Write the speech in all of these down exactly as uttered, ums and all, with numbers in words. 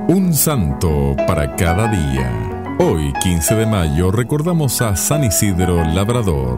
Un santo para cada día. Hoy, quince de mayo, recordamos a San Isidro Labrador.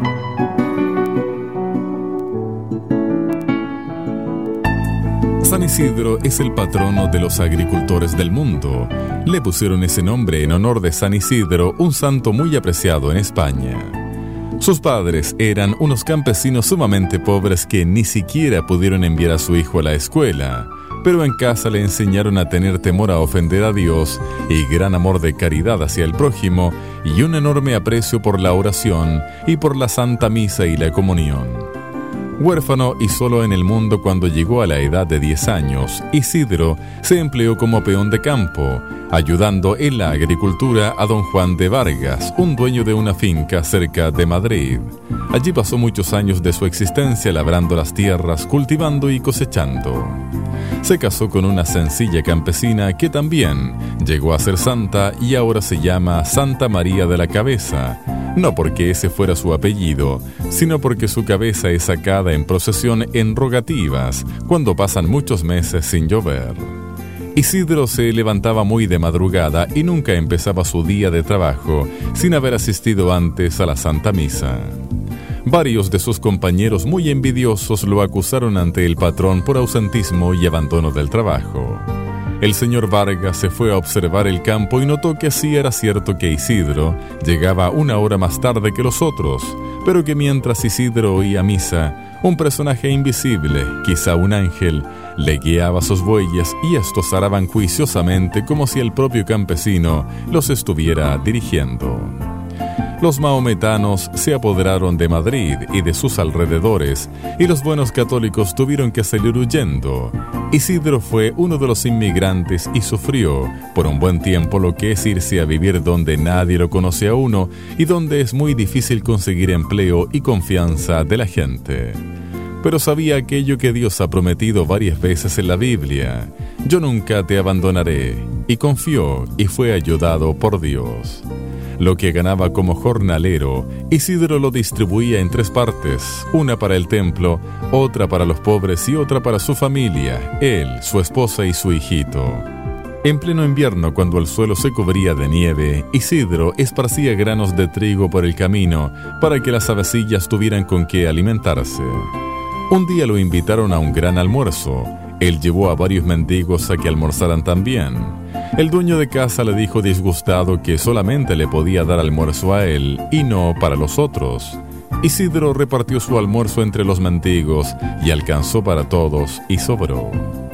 San Isidro es el patrono de los agricultores del mundo. Le pusieron ese nombre en honor de San Isidro, un santo muy apreciado en España. Sus padres eran unos campesinos sumamente pobres que ni siquiera pudieron enviar a su hijo a la escuela, pero en casa le enseñaron a tener temor a ofender a Dios y gran amor de caridad hacia el prójimo y un enorme aprecio por la oración y por la Santa Misa y la comunión. Huérfano y solo en el mundo cuando llegó a la edad de diez años, Isidro se empleó como peón de campo, ayudando en la agricultura a don Juan de Vargas, un dueño de una finca cerca de Madrid. Allí pasó muchos años de su existencia labrando las tierras, cultivando y cosechando. Se casó con una sencilla campesina que también llegó a ser santa y ahora se llama Santa María de la Cabeza, no porque ese fuera su apellido, sino porque su cabeza es sacada en procesión en rogativas cuando pasan muchos meses sin llover. Isidro se levantaba muy de madrugada y nunca empezaba su día de trabajo sin haber asistido antes a la Santa Misa. Varios de sus compañeros muy envidiosos lo acusaron ante el patrón por ausentismo y abandono del trabajo. El señor Vargas se fue a observar el campo y notó que sí era cierto que Isidro llegaba una hora más tarde que los otros, pero que mientras Isidro oía misa, un personaje invisible, quizá un ángel, le guiaba sus bueyes y estos araban juiciosamente como si el propio campesino los estuviera dirigiendo. Los maometanos se apoderaron de Madrid y de sus alrededores, y los buenos católicos tuvieron que salir huyendo. Isidro fue uno de los inmigrantes y sufrió por un buen tiempo lo que es irse a vivir donde nadie lo conoce a uno y donde es muy difícil conseguir empleo y confianza de la gente. Pero sabía aquello que Dios ha prometido varias veces en la Biblia: yo nunca te abandonaré, y confió y fue ayudado por Dios. Lo que ganaba como jornalero, Isidro lo distribuía en tres partes, una para el templo, otra para los pobres y otra para su familia, él, su esposa y su hijito. En pleno invierno, cuando el suelo se cubría de nieve, Isidro esparcía granos de trigo por el camino para que las avecillas tuvieran con qué alimentarse. Un día lo invitaron a un gran almuerzo. Él llevó a varios mendigos a que almorzaran también. El dueño de casa le dijo disgustado que solamente le podía dar almuerzo a él y no para los otros. Isidro repartió su almuerzo entre los mendigos y alcanzó para todos y sobró.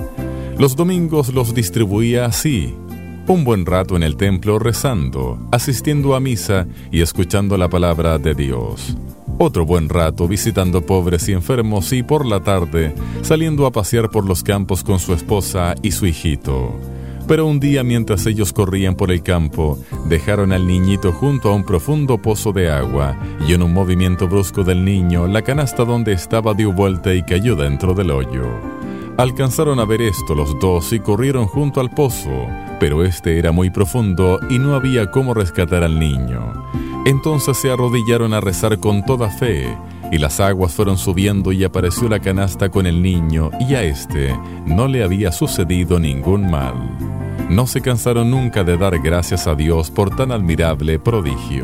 Los domingos los distribuía así: un buen rato en el templo rezando, asistiendo a misa y escuchando la palabra de Dios. Otro buen rato visitando pobres y enfermos y por la tarde saliendo a pasear por los campos con su esposa y su hijito. Pero un día, mientras ellos corrían por el campo, dejaron al niñito junto a un profundo pozo de agua y en un movimiento brusco del niño, la canasta donde estaba dio vuelta y cayó dentro del hoyo. Alcanzaron a ver esto los dos y corrieron junto al pozo, pero este era muy profundo y no había cómo rescatar al niño. Entonces se arrodillaron a rezar con toda fe, y las aguas fueron subiendo y apareció la canasta con el niño, y a este no le había sucedido ningún mal. No se cansaron nunca de dar gracias a Dios por tan admirable prodigio.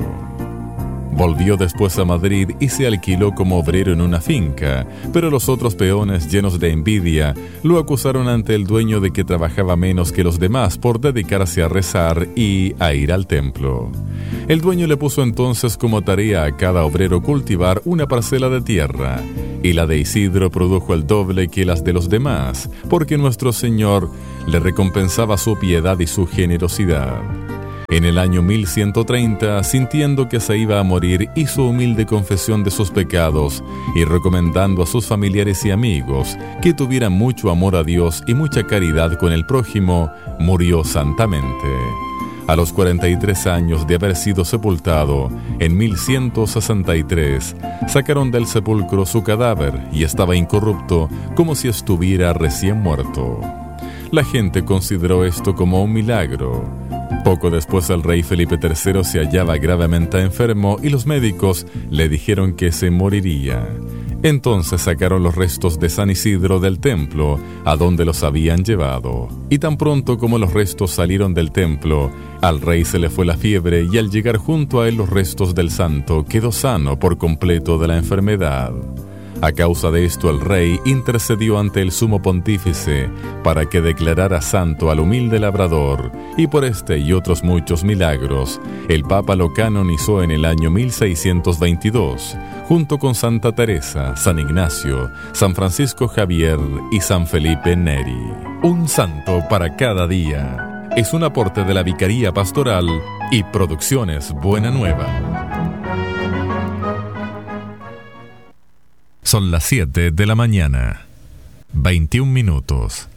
Volvió después a Madrid y se alquiló como obrero en una finca, pero los otros peones, llenos de envidia, lo acusaron ante el dueño de que trabajaba menos que los demás por dedicarse a rezar y a ir al templo. El dueño le puso entonces como tarea a cada obrero cultivar una parcela de tierra, y la de Isidro produjo el doble que las de los demás, porque nuestro Señor le recompensaba su piedad y su generosidad. En el año mil ciento treinta, sintiendo que se iba a morir, hizo humilde confesión de sus pecados y recomendando a sus familiares y amigos que tuvieran mucho amor a Dios y mucha caridad con el prójimo, murió santamente. A los cuarenta y tres años de haber sido sepultado, en mil ciento sesenta y tres, sacaron del sepulcro su cadáver y estaba incorrupto como si estuviera recién muerto. La gente consideró esto como un milagro. Poco después el rey Felipe tercero se hallaba gravemente enfermo y los médicos le dijeron que se moriría. Entonces sacaron los restos de San Isidro del templo, a donde los habían llevado. Y tan pronto como los restos salieron del templo, al rey se le fue la fiebre, y al llegar junto a él los restos del santo, quedó sano por completo de la enfermedad. A causa de esto, el rey intercedió ante el sumo pontífice para que declarara santo al humilde labrador, y por este y otros muchos milagros, el Papa lo canonizó en el año mil seiscientos veintidós, junto con Santa Teresa, San Ignacio, San Francisco Javier y San Felipe Neri. Un santo para cada día. Es un aporte de la Vicaría Pastoral y Producciones Buena Nueva. Son las siete de la mañana, veintiún minutos.